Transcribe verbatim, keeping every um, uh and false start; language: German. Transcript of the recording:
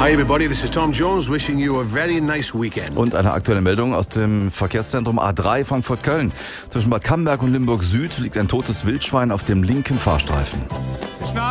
Hi everybody, this is Tom Jones wishing you a very nice weekend. Und eine aktuelle Meldung aus dem Verkehrszentrum A drei Frankfurt-Köln. Zwischen Bad Camberg und Limburg Süd liegt ein totes Wildschwein auf dem linken Fahrstreifen.